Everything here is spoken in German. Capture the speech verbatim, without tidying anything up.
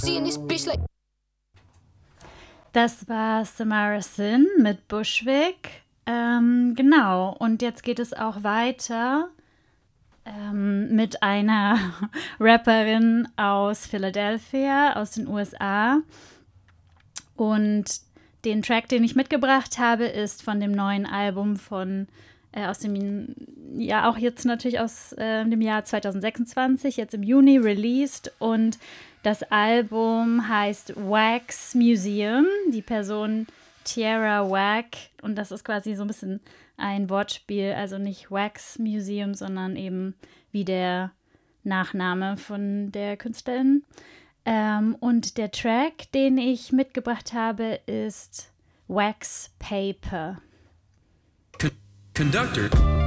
Das war Samara Sin mit Bushwick. Ähm, genau, und jetzt geht es auch weiter ähm, mit einer Rapperin aus Philadelphia, aus den U S A. Und den Track, den ich mitgebracht habe, ist von dem neuen Album von, äh, aus dem, ja auch jetzt natürlich aus äh, dem Jahr zwanzig sechsundzwanzig, jetzt im Juni released. Und das Album heißt Wax Museum, die Person Tierra Whack. Und das ist quasi so ein bisschen ein Wortspiel, also nicht Wax Museum, sondern eben wie der Nachname von der Künstlerin. Ähm, und der Track, den ich mitgebracht habe, ist Wax Paper. Con- conductor.